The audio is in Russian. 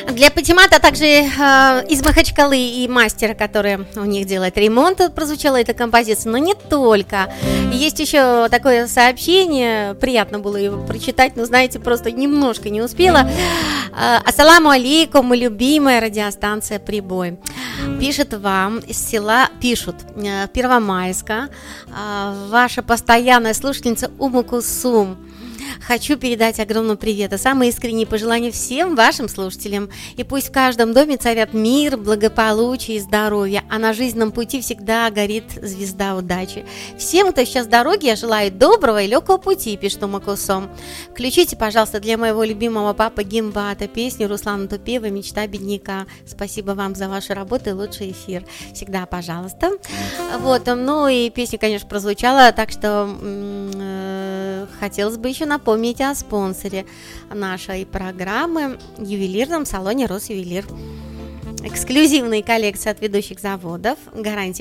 Для Патимата, а также из Махачкалы и мастера, который у них делает ремонт, прозвучала эта композиция, но не только. Есть еще такое сообщение, приятно было его прочитать, но, знаете, просто немножко не успела. Ассаламу алейкум, любимая радиостанция «Прибой». Пишет вам из села, Первомайска, ваша постоянная слушательница Уму Кулсум. Хочу передать огромный привет и самые искренние пожелания всем вашим слушателям. И пусть в каждом доме царят мир, благополучие и здоровье, а на жизненном пути всегда горит звезда удачи. Всем, кто сейчас в дороге, я желаю доброго и легкого пути, пишет Ума Кулсум. Включите, пожалуйста, для моего любимого папы Гимбата песню Руслана Тупева «Мечта бедняка». Спасибо вам за вашу работу и лучший эфир. Всегда, пожалуйста. Вот, ну и песня, конечно, прозвучала, так что хотелось бы еще напомнить о спонсоре нашей программы – ювелирном салоне «Росювелир». Эксклюзивные коллекции от ведущих заводов, гарантия